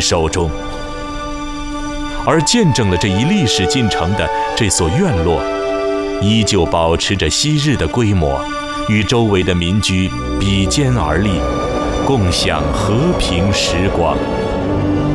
手中。而见证了这一历史进程的这所院落，依旧保持着昔日的规模，与周围的民居比肩而立，共享和平时光。